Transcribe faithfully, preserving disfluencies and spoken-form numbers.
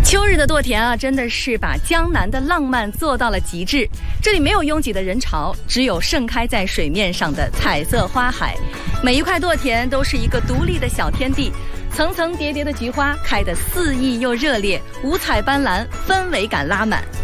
秋日的堕田啊，真的是把江南的浪漫做到了极致。这里没有拥挤的人潮，只有盛开在水面上的彩色花海。每一块堕田都是一个独立的小天地，层层叠叠的菊花开得肆意又热烈，五彩斑斓，氛围感拉满。